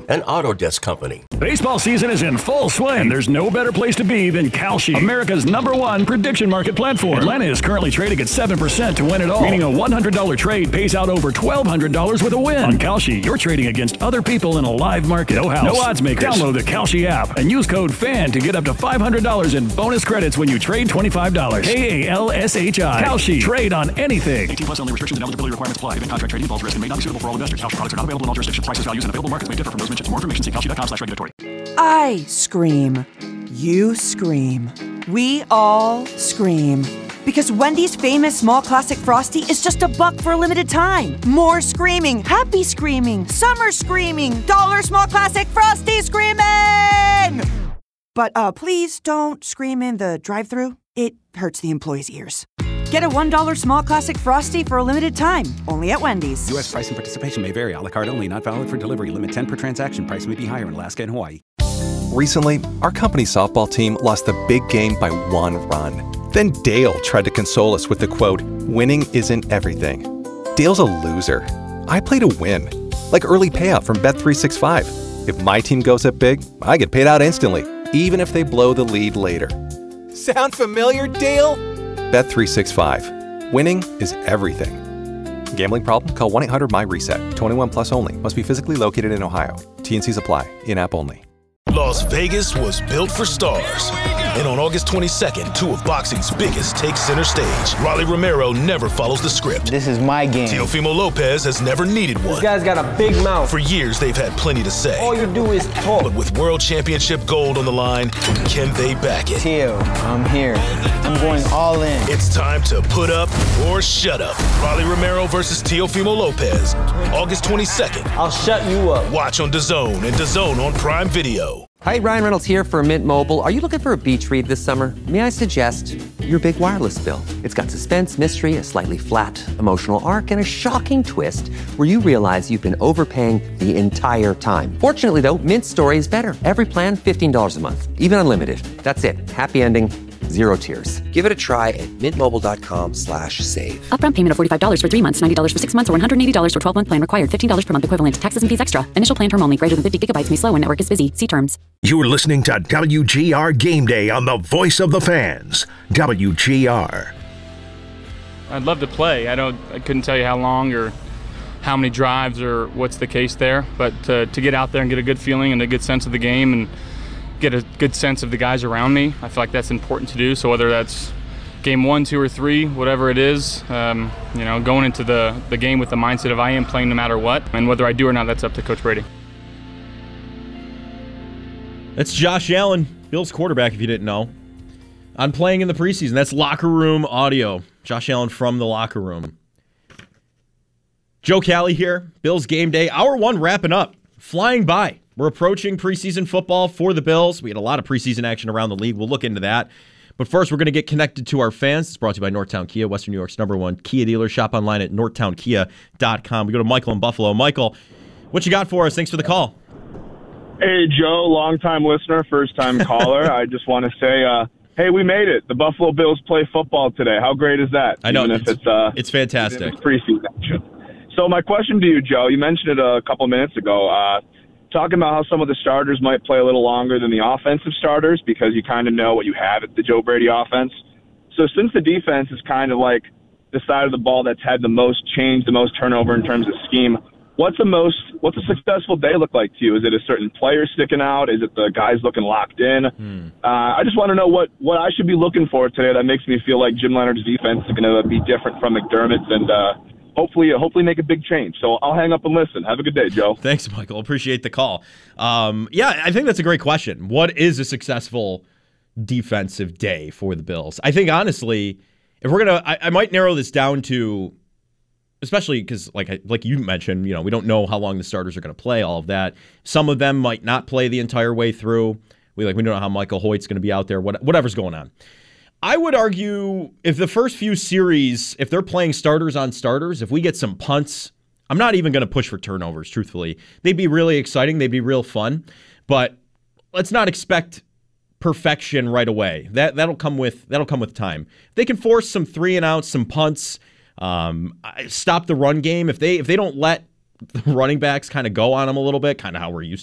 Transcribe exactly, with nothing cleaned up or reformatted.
an Autodesk company. Baseball season is in full swing, and there's no better place to be than Kalshi, America's number one prediction market platform. Atlanta is currently trading at seven percent to win it all, meaning a one hundred dollars trade pays out over twelve hundred dollars with a win. On Kalshi, you're trading against other people in a live market. No house, no odds makers. Download the Kalshi app and use code FAN to get up to five hundred dollars in bonus credits when you trade twenty-five dollars. K A L S H I. Kalshi. Trade on anything. eighteen plus only. Restrictions and eligibility requirements apply. Event contract trading involves risk and may not be suitable for all investors. Kalshi products are not available in all jurisdictions. Prices, values, and available markets may differ from those mentioned. For more information, see kalshi dot com slash regulatory. I scream. You scream. We all scream. Because Wendy's famous small classic Frosty is just a buck for a limited time. More screaming, happy screaming, summer screaming, dollar small classic Frosty screaming! But uh, please don't scream in the drive-thru. It hurts the employees' ears. Get a one dollar small classic Frosty for a limited time, only at Wendy's. U S price and participation may vary. A la carte only, not valid for delivery. Limit ten per transaction. Price may be higher in Alaska and Hawaii. Recently, our company softball team lost the big game by one run. Then Dale tried to console us with the quote, "Winning isn't everything." Dale's a loser. I play to win. Like early payout from Bet three sixty-five. If my team goes up big, I get paid out instantly, even if they blow the lead later. Sound familiar, Dale? Bet three sixty-five. Winning is everything. Gambling problem? Call one eight hundred M Y reset. twenty-one plus only. Must be physically located in Ohio. T and Cs apply. In-app only. Las Vegas was built for stars. And on August twenty-second, two of boxing's biggest take center stage. Rolly Romero never follows the script. This is my game. Teofimo Lopez has never needed one. This guy's got a big mouth. For years, they've had plenty to say. All you do is talk. But with World Championship gold on the line, can they back it? Teo, I'm here. I'm going all in. It's time to put up or shut up. Rolly Romero versus Teofimo Lopez. August twenty-second. I'll shut you up. Watch on DAZN and DAZN on Prime Video. Hi, Ryan Reynolds here for Mint Mobile. Are you looking for a beach read this summer? May I suggest your big wireless bill? It's got suspense, mystery, a slightly flat emotional arc, and a shocking twist where you realize you've been overpaying the entire time. Fortunately, though, Mint's story is better. Every plan, fifteen dollars a month, even unlimited. That's it. Happy ending. Zero tears. Give it a try at mintmobile.com slash save. Upfront payment of forty-five dollars for three months, ninety dollars for six months, or one hundred eighty dollars for twelve-month plan required. fifteen dollars per month equivalent. Taxes and fees extra. Initial plan term only. Greater than fifty gigabytes may slow when network is busy. See terms. You're listening to W G R Game Day on the Voice of the Fans. W G R. I'd love to play. I don't. I couldn't tell you how long or how many drives or what's the case there. But uh, to get out there and get a good feeling and a good sense of the game and get a good sense of the guys around me, I feel like that's important to do. So whether that's game one, two, or three, whatever it is, um, you know, going into the, the game with the mindset of I am playing no matter what, and whether I do or not, that's up to Coach Brady. That's Josh Allen, Bills quarterback, if you didn't know, on playing in the preseason. That's locker room audio. Josh Allen from the locker room. Joe Cali here, Bills Game Day. Hour one wrapping up, flying by. We're approaching preseason football for the Bills. We had a lot of preseason action around the league. We'll look into that. But first, we're going to get connected to our fans. It's brought to you by Northtown Kia, Western New York's number one Kia dealer. Shop online at northtown kia dot com. We go to Michael in Buffalo. Michael, what you got for us? Thanks for the call. Hey, Joe, long-time listener, first-time caller. I just want to say, uh, hey, we made it. The Buffalo Bills play football today. How great is that? I know. Even it's, if it's, uh, it's fantastic. It's preseason action. So my question to you, Joe, you mentioned it a couple minutes ago, uh, talking about how some of the starters might play a little longer than the offensive starters because you kind of know what you have at the Joe Brady offense. So since the defense is kind of like the side of the ball that's had the most change, the most turnover in terms of scheme, what's the most, what's a successful day look like to you? Is it a certain player sticking out? Is it the guys looking locked in? Hmm. Uh, I just want to know what, what I should be looking for today that makes me feel like Jim Leonard's defense is going to be different from McDermott's and, uh, Hopefully, hopefully make a big change. So I'll hang up and listen. Have a good day, Joe. Thanks, Michael. Appreciate the call. Um, yeah, I think that's a great question. What is a successful defensive day for the Bills? I think, honestly, if we're going to, I might narrow this down to, especially because, like like you mentioned, you know, we don't know how long the starters are going to play, all of that. Some of them might not play the entire way through. We like we don't know how Michael Hoyt's going to be out there, what, whatever's going on. I would argue if the first few series, if they're playing starters on starters, if we get some punts, I'm not even going to push for turnovers, truthfully. They'd be really exciting. They'd be real fun. But let's not expect perfection right away. That, that'll come with that'll come with time. If they can force some three and outs, some punts, um, stop the run game, if they if they don't let the running backs kind of go on them a little bit, kind of how we're used